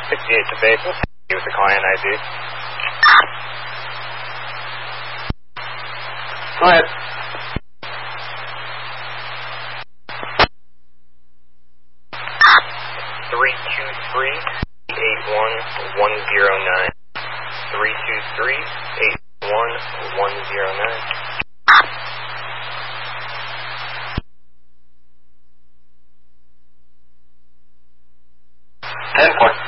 68 to base. With the client ID. Go ahead. 323-81109. 323-81109. 10-4.